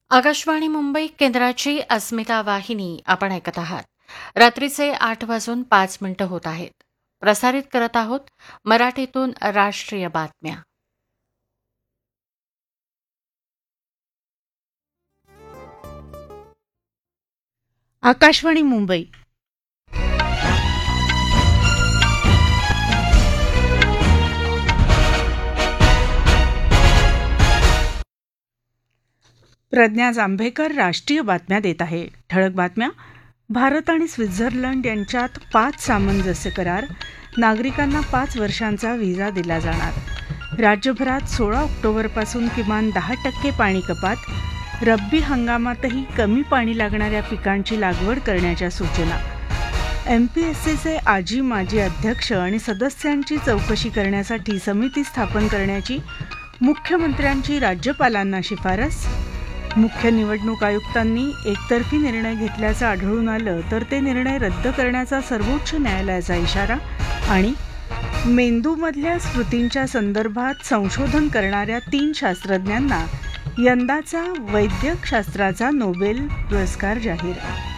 आकाशवाणी मुंबई केंद्राची अस्मिता वाहिनी आपण ऐकत आहात. रात्रीचे 8:05 होत आहेत. प्रसारित करत आहोत मराठीतून राष्ट्रीय बातम्या. आकाशवाणी मुंबई. प्रज्ञा जांभेकर राष्ट्रीय बातम्या देत आहे. ठळक बातम्या. भारत आणि स्वित्झर्लंड यांच्यात 5 सामंजस्य करार. नागरिकांना 5 वर्षांचा व्हिसा दिला जाणार. राज्यभरात 16 ऑक्टोबरपासून किमान 10% पाणी कपात. रब्बी हंगामातही कमी पाणी लागणाऱ्या पिकांची लागवड करण्याच्या सूचना. एमपीएससीचे आजी माजी अध्यक्ष आणि सदस्यांची चौकशी करण्यासाठी समिती स्थापन करण्याची मुख्यमंत्र्यांची राज्यपालांना शिफारस. मुख्य निवडणूक आयुक्तांनी एकतर्फी निर्णय घेतल्याचं आढळून आलं तर ते निर्णय रद्द करण्याचा सर्वोच्च न्यायालयाचा इशारा. आणि मेंदूमधल्या स्मृतींच्या संदर्भात संशोधन करणाऱ्या 3 शास्त्रज्ञांना यंदाचा वैद्यकशास्त्राचा नोबेल पुरस्कार जाहीर.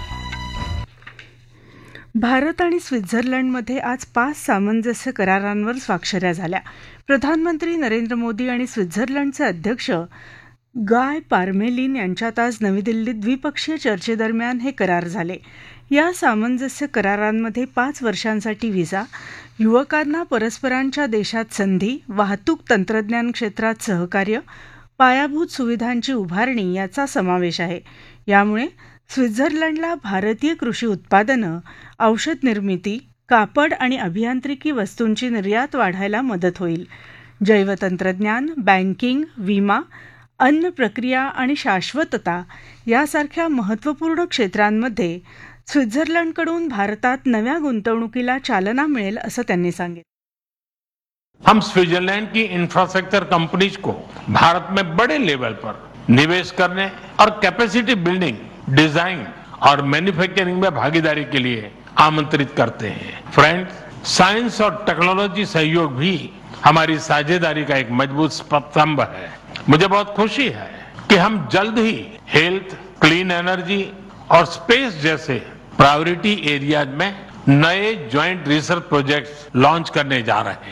भारत आणि स्वित्झर्लंडमध्ये आज 5 सामंजस्य करारांवर स्वाक्षऱ्या झाल्या. प्रधानमंत्री नरेंद्र मोदी आणि स्वित्झर्लंडचे अध्यक्ष गाय पारमेलिन यांच्यात आज नवी दिल्लीत द्विपक्षीय चर्चेदरम्यान हे करार झाले. या सामंजस्य करारांमध्ये 5 वर्षांसाठी व्हिसा, युवकांना परस्परांच्या देशात संधी, वाहतूक तंत्रज्ञान क्षेत्रात सहकार्य, पायाभूत सुविधांची उभारणी याचा समावेश आहे. यामुळे स्वित्झर्लंडला भारतीय कृषी उत्पादनं, औषध निर्मिती, कापड आणि अभियांत्रिकी वस्तूंची निर्यात वाढायला मदत होईल. जैवतंत्रज्ञान, बँकिंग, विमा, अन्न प्रक्रिया आणि शाश्वतता यासारख्या महत्त्वपूर्ण क्षेत्रांमध्ये स्वित्झर्लंडकडून भारतात नव्या गुंतवणुकीला चालना मिळेल असं त्यांनी सांगितलं. हम स्विट्जरलैंड की इंफ्रास्ट्रक्चर कंपनीज को भारत में बड़े लेवल पर निवेश करने और कैपेसिटी बिल्डिंग, डिजाइन और मैन्युफैक्चरिंग में भागीदारी के लिए आमंत्रित करते हैं. फ्रेंड्स, साइंस और टेक्नोलॉजी सहयोग भी हमारी साझेदारी का एक मजबूत स्तंभ है. मुझे बहुत खुशी है कि हम जल्द ही हेल्थ, क्लीन एनर्जी और स्पेस जैसे प्रायोरिटी एरियाज में नए ज्वाइंट रिसर्च प्रोजेक्ट्स लॉन्च करने जा रहे हैं.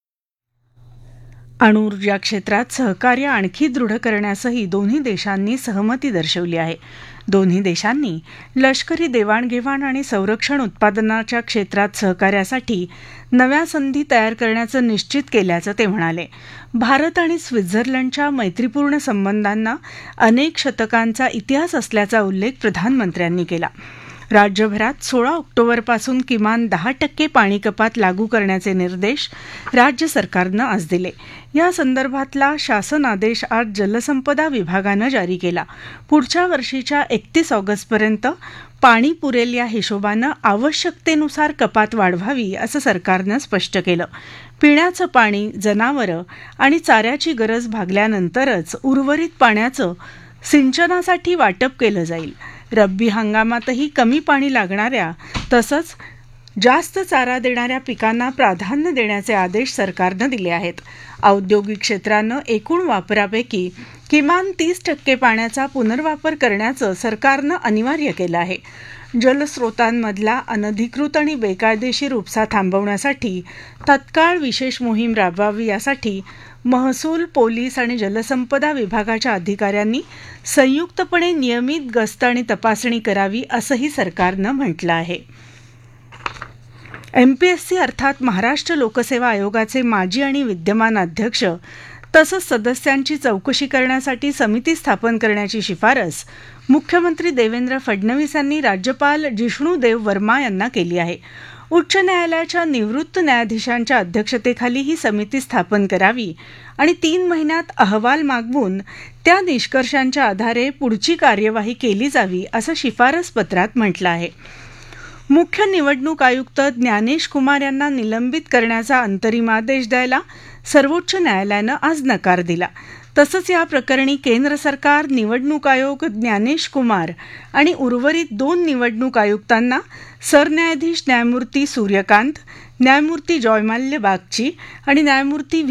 अणुऊर्जा क्षेत्रात सहकार्य आणखी दृढ करण्यासही दोन्ही देशांनी सहमती दर्शवली आहे. दोन्ही देशांनी लष्करी देवाणघेवाण आणि संरक्षण उत्पादनाच्या क्षेत्रात सहकार्यासाठी नव्या संधी तयार करण्याचं निश्चित केल्याचं ते म्हणाले. भारत आणि स्वित्झर्लंडच्या मैत्रीपूर्ण संबंधांना अनेक शतकांचा इतिहास असल्याचा उल्लेख प्रधानमंत्र्यांनी केला. राज्यभरात 16 ऑक्टोबरपासून किमान 10% पाणी कपात लागू करण्याचे निर्देश राज्य सरकारनं आज दिले. या संदर्भातला शासन आदेश आज जलसंपदा विभागानं जारी केला. पुढच्या वर्षीच्या 31 ऑगस्टपर्यंत पाणी पुरेल या हिशोबानं आवश्यकतेनुसार कपात वाढवावी असं सरकारनं स्पष्ट केलं. पिण्याचं पाणी, जनावरं आणि चाऱ्याची गरज भागल्यानंतरच उर्वरित पाण्याचं सिंचनासाठी वाटप केलं जाईल. रब्बी हंगामातही कमी पाणी लागणाऱ्या तसंच जास्त चारा देणाऱ्या पिकांना प्राधान्य देण्याचे आदेश सरकारनं दिले आहेत. औद्योगिक क्षेत्रानं एकूण वापरापैकी किमान 30% पाण्याचा पुनर्वापर करण्याचं सरकारनं अनिवार्य केलं आहे. जलस्रोतांमधला अनधिकृत आणि बेकायदेशीर उपसा थांबवण्यासाठी तत्काळ विशेष मोहीम राबवावी यासाठी महसूल, पोलीस आणि जलसंपदा विभागाच्या अधिकाऱ्यांनी संयुक्तपणे नियमित गस्त आणि तपासणी करावी असंही सरकारनं म्हटलं आहे. एमपीएससी अर्थात महाराष्ट्र लोकसेवा आयोगाचे माजी आणि विद्यमान अध्यक्ष तसंच सदस्यांची चौकशी करण्यासाठी समिती स्थापन करण्याची शिफारस मुख्यमंत्री देवेंद्र फडणवीस यांनी राज्यपाल जिष्णू देव वर्मा यांना केली आहे. उच्च न्यायालयाच्या निवृत्त न्यायाधीशांच्या अध्यक्षतेखाली ही समिती स्थापन करावी आणि 3 महिन्यात अहवाल मागवून त्या निष्कर्षांच्या आधारे पुढची कार्यवाही केली जावी असं शिफारस पत्रात म्हटलं आहे. मुख्य निवडणूक आयुक्त ज्ञानेश कुमार यांना निलंबित करण्याचा अंतरिम आदेश द्यायला सर्वोच्च न्यायालयानं आज नकार दिला. तसंच या प्रकरणी केंद्र सरकार, निवडणूक आयोग, ज्ञानेश कुमार आणि उर्वरित 2 निवडणूक आयुक्तांना सरन्यायाधीश न्यायमूर्ती सूर्यकांत, न्यायमूर्ती जॉयमाल्य बागची आणि न्यायमूर्ती